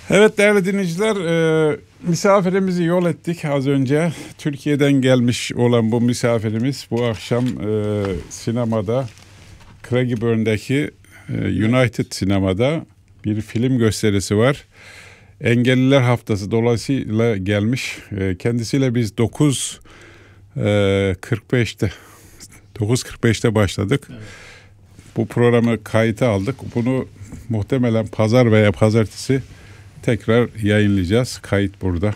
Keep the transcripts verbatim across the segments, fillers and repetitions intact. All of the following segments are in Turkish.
Evet değerli dinleyiciler, e, misafirimizi yol ettik az önce. Türkiye'den gelmiş olan bu misafirimiz bu akşam e, sinemada, Craigieburne'daki e, United Sinema'da bir film gösterisi var. Engelliler Haftası dolayısıyla gelmiş. E, kendisiyle biz dokuz kırk beşte dokuz kırk beşte başladık. Evet. Bu programı kayıta aldık. Bunu muhtemelen pazar veya pazartesi tekrar yayınlayacağız. Kayıt burada.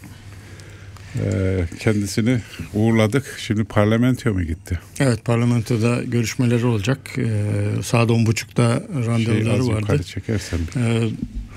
Ee, kendisini uğurladık. Şimdi parlamentoya mı gitti? Evet, parlamentoda görüşmeleri olacak. Ee, saat on buçukta randevuları şey, vardı. Çekersen. Ee,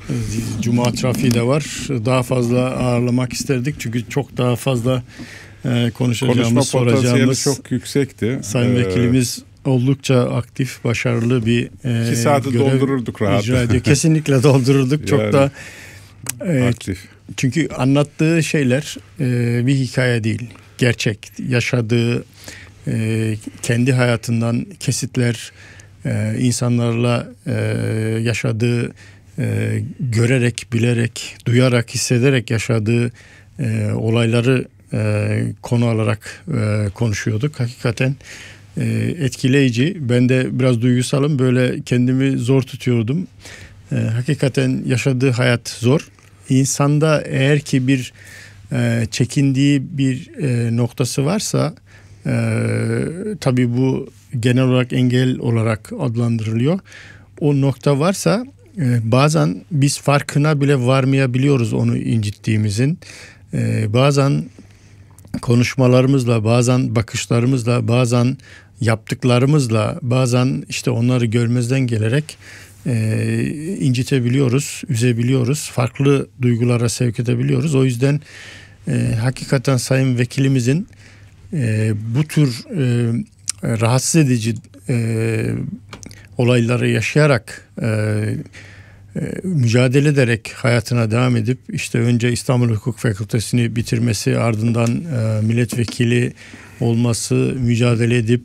Cuma trafiği de var. Daha fazla ağırlamak isterdik. Çünkü çok daha fazla e, konuşacağımız, konuşma soracağımız çok yüksekti. Sayın ee, Vekilimiz oldukça aktif, başarılı bir e, iki saati doldururduk rahat. Kesinlikle doldururduk. Çok yani, da e, aktif. Çünkü anlattığı şeyler e, bir hikaye değil. Gerçek. Yaşadığı e, kendi hayatından kesitler, e, insanlarla e, yaşadığı, e, görerek, bilerek, duyarak, hissederek yaşadığı e, olayları e, konu alarak e, konuşuyorduk. Hakikaten etkileyici. Ben de biraz duygusalım. Böyle kendimi zor tutuyordum. E, hakikaten yaşadığı hayat zor. İnsanda eğer ki bir e, çekindiği bir e, noktası varsa e, tabii bu genel olarak engel olarak adlandırılıyor. O nokta varsa e, bazen biz farkına bile varmayabiliyoruz onu incittiğimizin. E, bazen konuşmalarımızla, bazen bakışlarımızla, bazen yaptıklarımızla, bazen işte onları görmezden gelerek e, incitebiliyoruz, üzebiliyoruz, farklı duygulara sevk edebiliyoruz. O yüzden e, hakikaten Sayın Vekilimizin e, bu tür e, rahatsız edici e, olayları yaşayarak e, e, mücadele ederek hayatına devam edip işte önce İstanbul Hukuk Fakültesini bitirmesi, ardından e, milletvekili olması, mücadele edip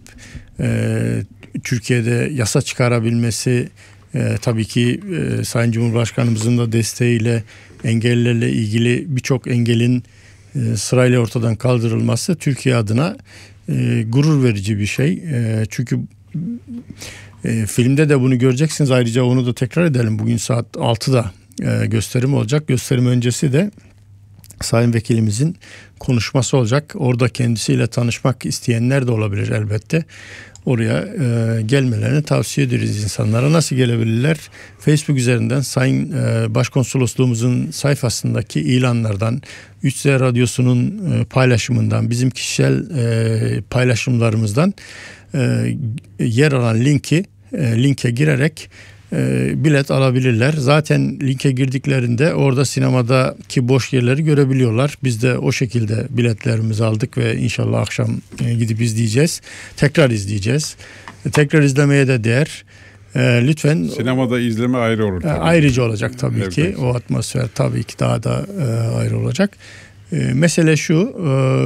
e, Türkiye'de yasa çıkarabilmesi, e, tabii ki e, Sayın Cumhurbaşkanımızın da desteğiyle engellerle ilgili birçok engelin e, sırayla ortadan kaldırılması Türkiye adına e, gurur verici bir şey. E, çünkü e, filmde de bunu göreceksiniz. Ayrıca onu da tekrar edelim. Bugün saat altıda e, gösterim olacak. Gösterim öncesi de Sayın Vekilimizin konuşması olacak. Orada kendisiyle tanışmak isteyenler de olabilir elbette. Oraya e, gelmelerini tavsiye ederiz insanlara. Nasıl gelebilirler? Facebook üzerinden Sayın e, Başkonsolosluğumuzun sayfasındaki ilanlardan, üç Z Radyosu'nun e, paylaşımından, bizim kişisel e, paylaşımlarımızdan e, yer alan linki e, linke girerek E, bilet alabilirler. Zaten linke girdiklerinde orada sinemadaki boş yerleri görebiliyorlar. Biz de o şekilde biletlerimizi aldık ve inşallah akşam e, gidip izleyeceğiz. Tekrar izleyeceğiz. E, tekrar izlemeye de değer. E, lütfen. Sinemada izleme ayrı olur. E, ayrıca olacak tabii evet, ki. O atmosfer tabii ki daha da e, ayrı olacak. E, mesele şu. E,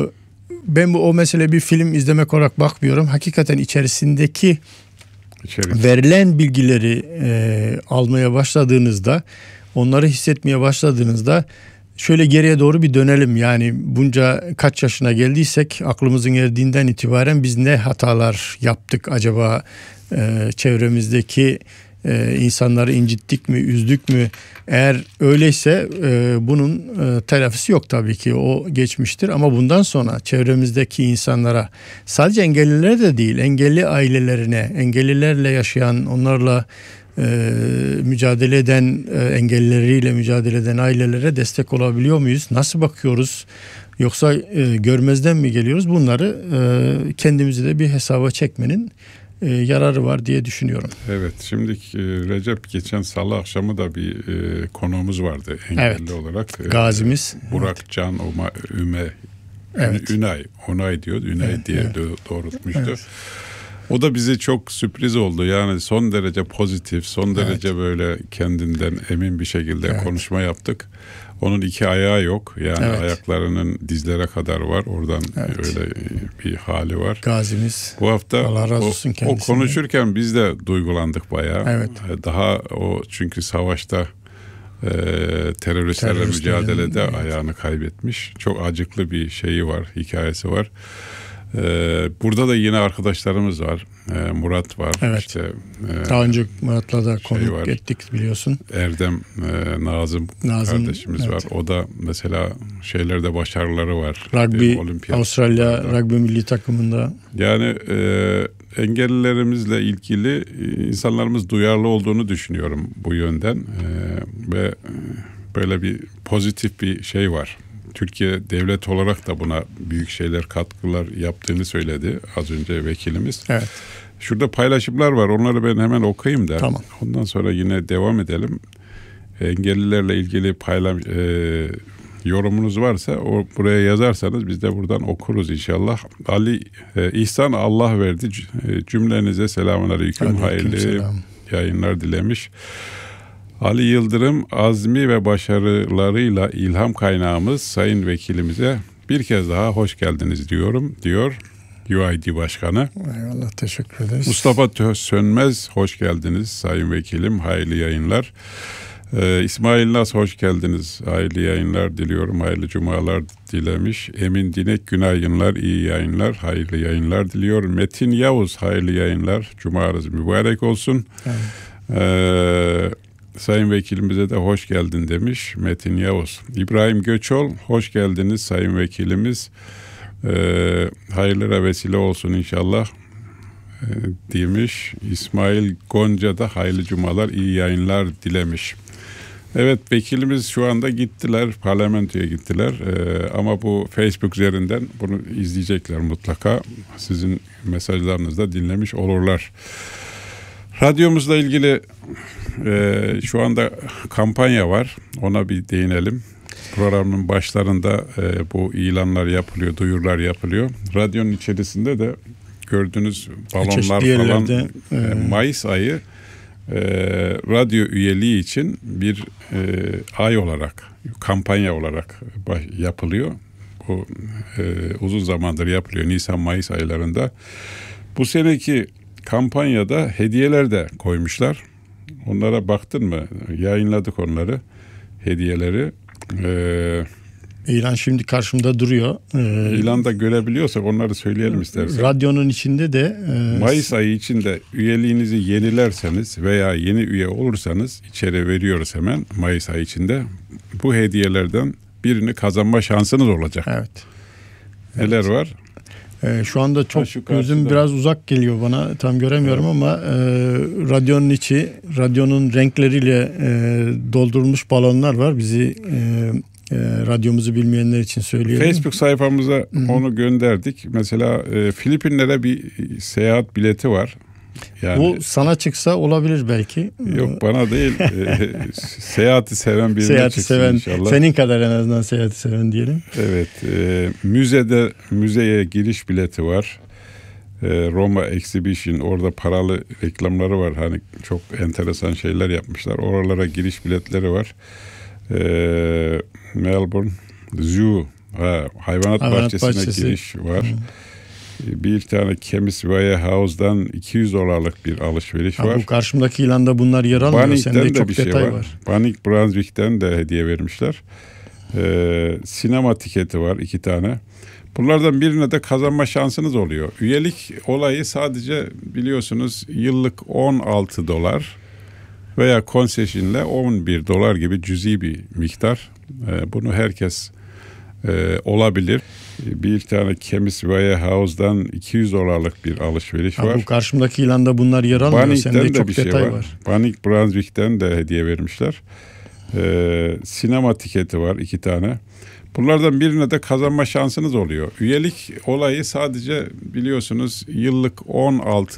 ben bu o mesele bir film izlemek olarak bakmıyorum. Hakikaten içerisindeki İçerik. verilen bilgileri e, almaya başladığınızda, onları hissetmeye başladığınızda şöyle geriye doğru bir dönelim. Yani bunca kaç yaşına geldiysek aklımızın erdiğinden itibaren biz ne hatalar yaptık acaba, e, çevremizdeki e, insanları incittik mi, üzdük mü? Eğer öyleyse e, bunun e, telafisi yok tabii ki, o geçmiştir. Ama bundan sonra çevremizdeki insanlara, sadece engellilere de değil, engelli ailelerine, engellilerle yaşayan, onlarla e, mücadele eden, e, engellileriyle mücadele eden ailelere destek olabiliyor muyuz? Nasıl bakıyoruz? Yoksa e, görmezden mi geliyoruz? Bunları e, kendimizi de bir hesaba çekmenin E, yararı var diye düşünüyorum. Evet, şimdi e, Recep geçen salı akşamı da bir e, konuğumuz vardı engelli evet. olarak. E, Gazimiz. Burak evet. Can Oma, Üme, evet. Ünay, Onay diyor, Ünay evet, diye evet. doğrultmuştu. Evet. O da bize çok sürpriz oldu. Yani son derece pozitif, son evet. derece böyle kendinden emin bir şekilde evet. konuşma yaptık. Onun iki ayağı yok. Yani evet. ayaklarının dizlere kadar var. Oradan evet. öyle bir hali var. Gazimiz. Bu hafta Allah razı olsun o, o konuşurken biz de duygulandık bayağı. Evet. Daha o çünkü savaşta e, teröristlerle Teröristlerin, mücadelede evet. ayağını kaybetmiş. Çok acıklı bir şeyi var, hikayesi var. E, burada da yine arkadaşlarımız var. E, Murat var. Evet. İşte, e, Daha önce Murat'la da konuk var. ettik biliyorsun. Erdem e, Nazım, Nazım, kardeşimiz evet. var. O da mesela şeylerde başarıları var. Rugby, E, olimpiyat Avustralya oyunlarında. rugby milli takımında. Yani e, engellilerimizle ilgili insanlarımız duyarlı olduğunu düşünüyorum bu yönden. E, ve böyle bir pozitif bir şey var. Türkiye devlet olarak da buna büyük şeyler, katkılar yaptığını söyledi az önce vekilimiz. Evet. Şurada paylaşımlar var. Onları ben hemen okuyayım da. Tamam. Ondan sonra yine devam edelim. Engellilerle ilgili paylaş, e, yorumunuz varsa o buraya yazarsanız biz de buradan okuruz inşallah. Ali e, İhsan Allah verdi. C- Cümlenize selamünaleyküm. Hayırlı selam. yayınlar dilemiş. Ali Yıldırım azmi ve başarılarıyla ilham kaynağımız sayın vekilimize bir kez daha hoş geldiniz diyorum diyor U I D Başkanı. Eyvallah, teşekkür ederiz. Mustafa Töz Sönmez hoş geldiniz sayın vekilim, hayırlı yayınlar. Ee, İsmail Naz hoş geldiniz, hayırlı yayınlar diliyorum, hayırlı cumalar dilemiş. Emin Dinek günaydınlar, iyi yayınlar, hayırlı yayınlar diliyor. Metin Yavuz hayırlı yayınlar, cumanız mübarek olsun. Evet. Ee, sayın vekilimize de hoş geldin demiş Metin Yavuz. İbrahim Göçol hoş geldiniz sayın vekilimiz. Ee, hayırlara vesile olsun inşallah e, demiş. İsmail Gonca da hayırlı cumalar, iyi yayınlar dilemiş. Evet, vekilimiz şu anda gittiler, parlamentoya gittiler. Ee, ama bu Facebook üzerinden bunu izleyecekler mutlaka. Sizin mesajlarınızı da dinlemiş olurlar. Radyomuzla ilgili e, şu anda kampanya var. Ona bir değinelim. Programın başlarında e, bu ilanlar yapılıyor, duyurular yapılıyor. Radyonun içerisinde de gördüğünüz balonlar falan e, e, Mayıs ayı e, radyo üyeliği için bir e, ay olarak, kampanya olarak yapılıyor. Bu e, uzun zamandır yapılıyor Nisan-Mayıs aylarında. Bu seneki kampanyada hediyeler de koymuşlar. Onlara baktın mı? Yayınladık onları, hediyeleri. Ee, İlan şimdi karşımda duruyor. Ee, İlanda görebiliyorsak onları söyleyelim istersen. Radyonun içinde de e, Mayıs ayı içinde üyeliğinizi yenilerseniz veya yeni üye olursanız içeri veriyoruz hemen Mayıs ayı içinde. Bu hediyelerden birini kazanma şansınız olacak. Evet. Neler Evet. var? Ee, şu anda çok Ha, şu gözüm karşıda. biraz uzak geliyor bana, tam göremiyorum, Evet. ama e, radyonun içi, radyonun renkleriyle e, doldurulmuş balonlar var. Bizi e, e, radyomuzu bilmeyenler için söyleyelim. Facebook sayfamıza Hı-hı. onu gönderdik. Mesela e, Filipinlere bir seyahat bileti var. Yani Bu sana çıksa olabilir belki. yok, bana değil. e, seyahati seven birine Seyahati çıksın seven, inşallah. senin kadar en azından seyahati seven diyelim. Evet, e, müzede müzeye giriş bileti var. E, Roma Exhibition, orada paralı reklamları var. Hani çok enteresan şeyler yapmışlar. Oralara giriş biletleri var. E, Melbourne Zoo, ha, hayvanat, Hayvanat bahçesine bahçesi. giriş var. Hı. Bir tane Chemist Warehouse'dan iki yüz dolarlık bir alışveriş Ha, var. bu karşımdaki ilanda bunlar yer almıyor. Banning'den Sende de çok bir şey detay var. var. Banning Brunswick'ten de hediye vermişler. Ee, sinema tiketi var iki tane. Bunlardan birine de kazanma şansınız oluyor. Üyelik olayı sadece biliyorsunuz yıllık on altı dolar veya concession'le on bir dolar gibi cüzi bir miktar. Ee, bunu herkes e, olabilir. Bir tane Chemist Warehouse'dan iki yüz dolarlık bir alışveriş Ha, var. bu karşımdaki ilanda bunlar yer almıyor. Banning'den Sende de çok bir şey detay var. var. Banning Brunswick'ten de hediye vermişler. Ee, sinema tiketi var iki tane. Bunlardan birine de kazanma şansınız oluyor. Üyelik olayı sadece biliyorsunuz yıllık on altı